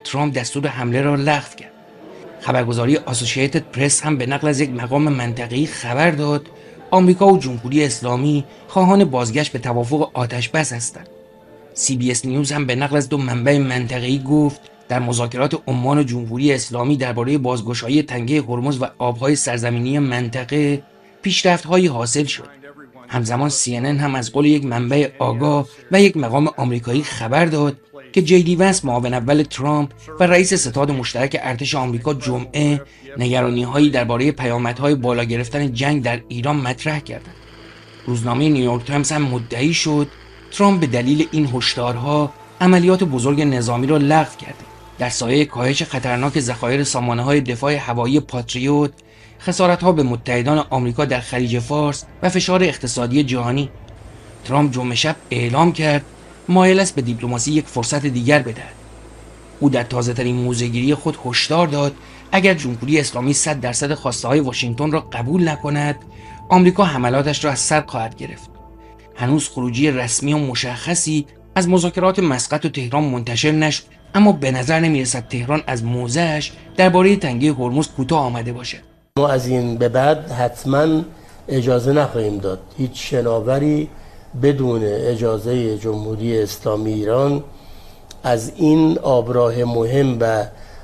ترامپ دستور حمله را لغو کرد. خبرگزاری آسوسییتد پرس هم به نقل از یک مقام منطقه‌ای خبر داد آمریکا و جمهوری اسلامی خواهان بازگشت به توافق آتش‌بس هستند. CBS نیوز هم به نقل از 2 منبع منطقه‌ای گفت در مذاکرات عمان و جمهوری اسلامی درباره بازگشایی تنگه هرمز و آبهای سرزمینی منطقه پیشرفت‌هایی حاصل شد. همزمان CNN هم از قول یک منبع آگاه و یک مقام آمریکایی خبر داد که JD ونس معاون اول ترامپ و رئیس ستاد مشترک ارتش آمریکا جمعه نگرانی‌هایی درباره پیامدهای بالا گرفتن جنگ در ایران مطرح کردند. روزنامه نیویورک تایمز هم مدعی شد ترامپ به دلیل این هشدارها عملیات بزرگ نظامی را لغو کرده. در سایه کاهش خطرناک ذخایر سامانه‌های دفاع هوایی پاتریوت، خسارت‌ها به متحدان آمریکا در خلیج فارس و فشار اقتصادی جهانی، ترامپ جمعه شب اعلام کرد مایل است به دیپلماسی یک فرصت دیگر بدهد. او در تازه‌ترین موضع‌گیری خود هشدار داد اگر جمهوری اسلامی 100% خواسته‌های واشنگتن را قبول نکند، آمریکا حملاتش را از سر خواهد گرفت. هنوز خروجی رسمی و مشخصی از مذاکرات مسقط و تهران منتشر نشد، اما به نظر نمی‌رسد تهران از موضعش درباره تنگه هرمز کوتاه آمده باشد. ما از این به بعد حتما اجازه نخواهیم داد هیچ شناوری بدون اجازه جمهوری اسلامی ایران از این آبراه مهم و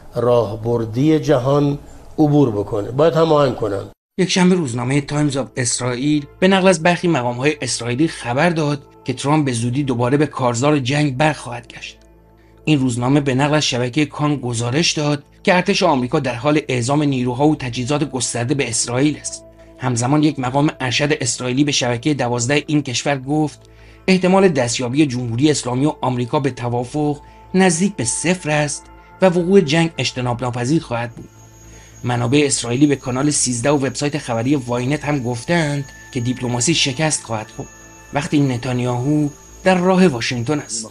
راهبردی جهان عبور بکنه. باید هماهنگ کنن. یکشنبه روزنامه تایمز آف اسرائیل به نقل از برخی مقام‌های اسرائیلی خبر داد که ترامپ به زودی دوباره به کارزار جنگ برخواهد گشت. این روزنامه به نقل از شبکه کان گزارش داد که ارتش آمریکا در حال اعزام نیروها و تجهیزات گسترده به اسرائیل است. همزمان یک مقام ارشد اسرائیلی به شبکه 12 این کشور گفت احتمال دستیابی جمهوری اسلامی و آمریکا به توافق نزدیک به 0 است و وقوع جنگ اجتناب ناپذیر خواهد بود. منابع اسرائیلی به کانال 13 و وبسایت خبری واینت هم گفتند که دیپلماسی شکست خواهد خورد وقتی نتانیاهو در راه واشنگتن است.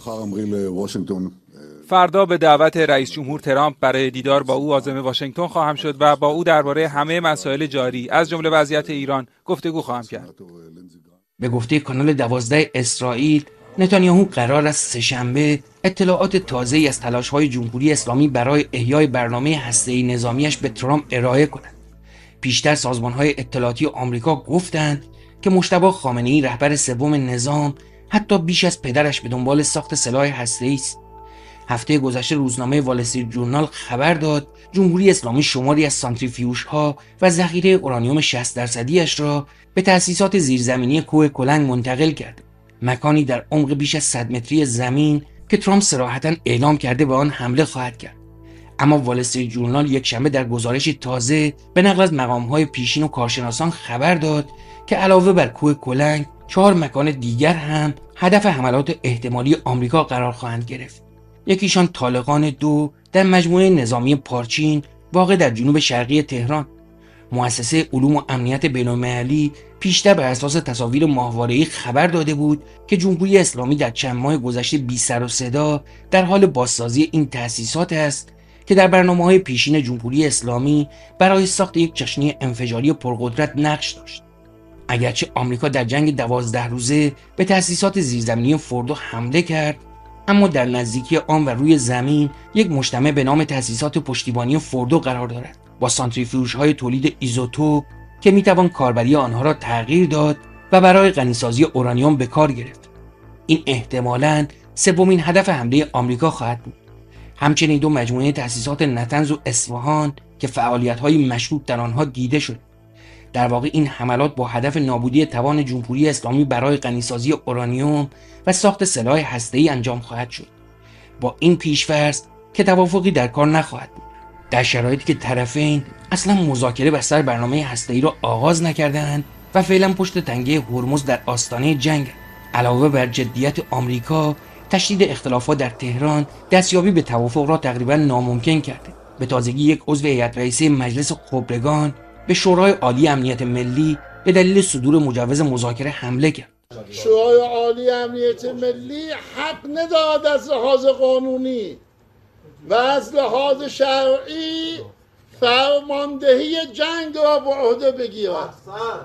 فردا به دعوت رئیس جمهور ترامپ برای دیدار با او عازم واشنگتن خواهم شد و با او درباره همه مسائل جاری از جمله وضعیت ایران گفتگو خواهم کرد. به گفته کانال 12 اسرائیل، نتانیاهو قرار است سه‌شنبه اطلاعات تازه‌ای از تلاش‌های جمهوری اسلامی برای احیای برنامه هسته‌ای نظامیش به ترامپ ارائه کند. پیشتر سازمان‌های اطلاعاتی آمریکا گفتند که مجتبی خامنه‌ای رهبر سوم نظام حتی بیش از پدرش به دنبال ساخت سلاح هسته‌ای است. هفته گذشته روزنامه وال استریت ژورنال خبر داد جمهوری اسلامی شماری از سانتریفیوژها و ذخیره اورانیوم 60% را به تأسیسات زیرزمینی کوه کلنگ منتقل کرد، مکانی در عمق بیش از 100 متری زمین که ترامپ صراحتاً اعلام کرده به آن حمله خواهد کرد. اما وال استریت ژورنال یک شنبه در گزارشی تازه به نقل از مقام‌های پیشین و کارشناسان خبر داد که علاوه بر کوه کلنگ 4 مکان دیگر هم هدف حملات احتمالی آمریکا قرار خواهند گرفت. یکیشان طالقان 2 در مجموعه نظامی پارچین واقع در جنوب شرقی تهران. مؤسسه علوم و امنیت بین‌المللی پیشتر بر اساس تصاویر ماهواره‌ای خبر داده بود که جمهوری اسلامی در چند ماه گذشته بی سر و صدا در حال بازسازی این تأسیسات است که در برنامه‌های پیشین جمهوری اسلامی برای ساخت یک چاشنی انفجاری پرقدرت نقش داشت. اگرچه آمریکا در جنگ 12 روزه به تأسیسات زیرزمینی فوردو حمله کرد، اما در نزدیکی آن و روی زمین یک مجتمع به نام تأسیسات پشتیبانی فوردو قرار دارد با سانتریفیوژهای تولید ایزوتوپ که میتوان کاربری آنها را تغییر داد و برای غنیسازی اورانیوم به کار گرفت. این احتمالاً سومین هدف حمله آمریکا خواهد بود. همچنین 2 مجموعه تأسیسات نطنز و اصفهان که فعالیت‌های مشکوک در آنها دیده شد. در واقع این حملات با هدف نابودی توان جمهوری اسلامی برای غنیسازی اورانیوم و ساخت سلاح هسته‌ای انجام خواهد شد، با این پیش‌فرض که توافقی در کار نخواهد بود. در شرایطی که طرفین اصلا مذاکره بر سر برنامه هسته‌ای را آغاز نکردند و فعلا پشت تنگه هرمز در آستانه جنگ، علاوه بر جدیت آمریکا، تشدید اختلافات در تهران دستیابی به توافق را تقریبا ناممکن کرده. به تازگی یک عضو هیئت رئیسه مجلس خبرگان به شورای عالی امنیت ملی به دلیل صدور مجوز مذاکره حمله کرد. شورای عالی امنیت ملی حق ندارد از لحاظ قانونی و از لحاظ شرعی فرماندهی جنگ را به عهده بگیرد.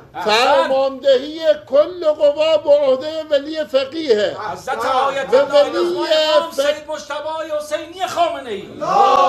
فرماندهی کل قوا به عهده ولی فقیه حضرت آیت الله سید مجتبی حسینی خامنه‌ای.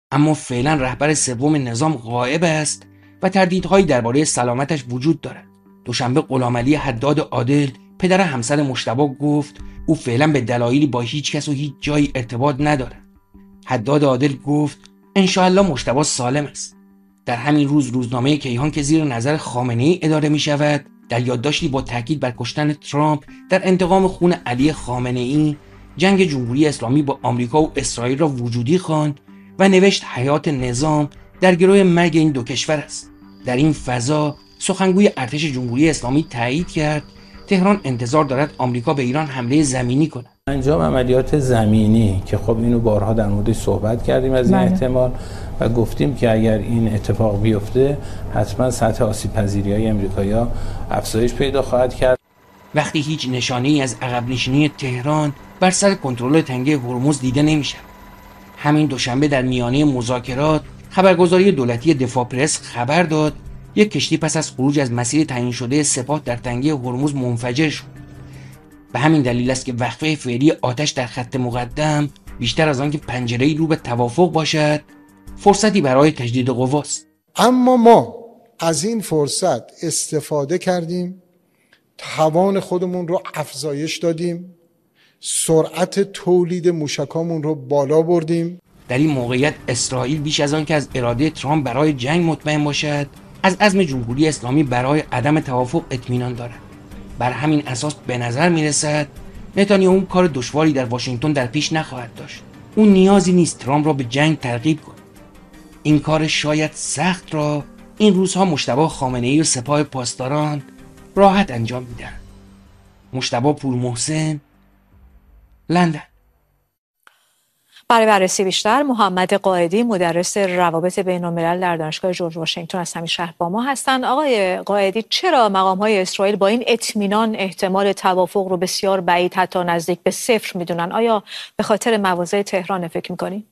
اما فعلا رهبر سوم نظام غائب است و تردیدهایی درباره سلامتش وجود دارد. دوشنبه غلامعلی حداد عادل پدر همسر مجتبی گفت او فعلا به دلایلی با هیچ کس و هیچ جایی ارتباط ندارد. حداد عادل گفت انشاءالله مجتبی سالم است. در همین روز روزنامه کیهان که زیر نظر خامنه‌ای اداره می شود در یادداشتی با تاکید بر کشتن ترامپ در انتقام خون علی خامنه‌ای جنگ جمهوری اسلامی با آمریکا و اسرائیل را وجودی خواند و نوشت حیات نظام در گروه مرگ این دو کشور است. در این فضا سخنگوی ارتش جمهوری اسلامی تایید کرد تهران انتظار دارد آمریکا به ایران حمله زمینی کند. انجام عملیات زمینی که خب اینو بارها در موردش صحبت کردیم از این احتمال و گفتیم که اگر این اتفاق بیفته حتما سطح آسیب‌پذیری‌های آمریکایی‌ها افزایش پیدا خواهد کرد. وقتی هیچ نشانه‌ای از عقب نشینی تهران بر سر کنترل تنگه هرمز دیده نمی‌شود. همین دوشنبه در میانه مذاکرات خبرگزاری دولتی دفاع پرس خبر داد یک کشتی پس از خروج از مسیر تعیین شده سپاه در تنگه هرمز منفجر شد. به همین دلیل است که وقفه فعلی آتش در خط مقدم بیشتر از آن که پنجره‌ای رو به توافق باشد فرصتی برای تجدید قواست. اما ما از این فرصت استفاده کردیم، توان خودمون رو افزایش دادیم، سرعت تولید موشکامون رو بالا بردیم. در این موقعیت اسرائیل بیش از آن که از اراده ترامپ برای جنگ مطمئن باشد از عزم جمهوری اسلامی برای عدم توافق اطمینان دارد. بر همین اساس به نظر میرسد نتانیاهو کار دشواری در واشنگتن در پیش نخواهد داشت. اون نیازی نیست ترامپ را به جنگ ترغیب کند. این کار شاید سخت را این روزها مجتبی خامنه‌ای و سپاه پاسداران راحت انجام میدن. مجتبی پورمحسن، لندن. برای بررسی بیشتر محمد قائدی مدرس روابط بین‌الملل در دانشگاه جورج واشنگتن از همین شهر با ما هستند. آقای قائدی، چرا مقام‌های اسرائیل با این اطمینان احتمال توافق رو بسیار بعید حتی نزدیک به صفر میدونن؟ آیا به خاطر مواضع تهران فکر می‌کنی؟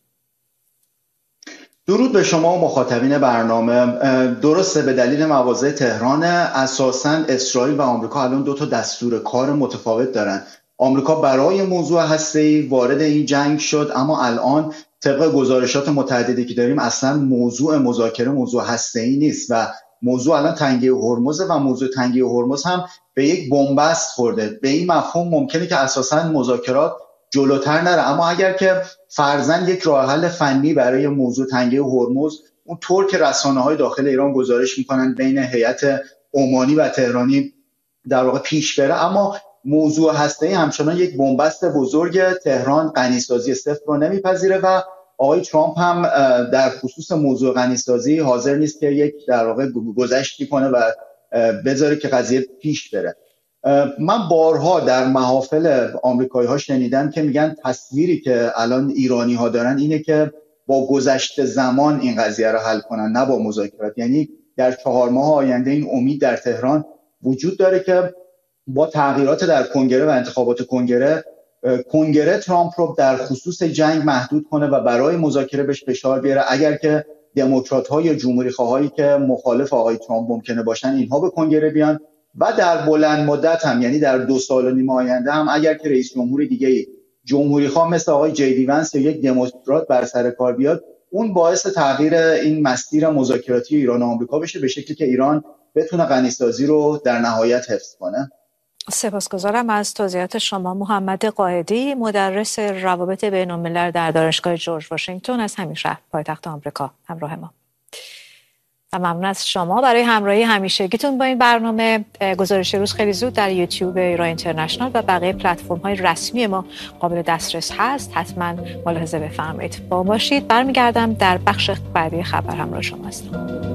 درود به شما و مخاطبین برنامه. درسته، به دلیل مواضع تهران اساساً اسرائیل و آمریکا الان دو تا دستور کار متفاوت دارن. آمریکا برای موضوع هسته‌ای وارد این جنگ شد، اما الان طبق گزارشات متعددی که داریم اصلا موضوع مذاکره موضوع هسته‌ای نیست و موضوع الان تنگه هرمز و موضوع تنگه هرمز هم به یک بنبست خورده. به این مفهوم ممکنه که اساسا مذاکرات جلوتر نره، اما اگر که فرضاً یک راه حل فنی برای موضوع تنگه هرمز اون طور که رسانه‌های داخل ایران گزارش می‌کنن بین هیئت عمانی و تهرانی در واقع پیش بره، اما موضوع هسته‌ای همچنان یک بنبست بزرگ. تهران غنیسازی صفر رو نمیپذیره و آقای ترامپ هم در خصوص موضوع غنیسازی حاضر نیست که یک در واقع گذشتی کنه و بذاره که قضیه پیش بره. من بارها در محافل آمریکایی‌ها شنیدم که میگن تصویری که الان ایرانی‌ها دارن اینه که با گذشت زمان این قضیه رو حل کنن، نه با مذاکرات. یعنی در 4 ماه آینده این امید در تهران وجود داره که با تغییرات در کنگره و انتخابات کنگره ترامپ رو در خصوص جنگ محدود کنه و برای مذاکره بهش فشار بیاره. اگر که دموکرات‌ها یا جمهوری‌خواهایی که مخالف آقای ترامپ ممکنه باشن اینها به کنگره بیان و در بلند مدت هم یعنی در 2 سال و نیم آینده هم اگر که رئیس جمهور دیگه جمهوری‌خواه مثل آقای جی دی ونس یا یک دموکرات بر سر کار بیاد، اون باعث تغییر این مسیر مذاکراتی ایران و آمریکا بشه به شکلی که ایران بتونه غنیسازی رو در نهایت حفظ کنه. سپاسگزارم از توضیحات شما محمد قائدی مدرس روابط بین‌الملل در دانشگاه جورج واشنگتن از همین شهر پایتخت آمریکا همراه ما. و ممنون از شما برای همراهی همیشگیتون با این برنامه. گزارش روز خیلی زود در یوتیوب ایران اینترنشنال و بقیه پلتفرم‌های رسمی ما قابل دسترس هست. حتما ملاحظه بفرمایید. با ما باشید. برمیگردم در بخش بعدی خبر همراه شما هستم.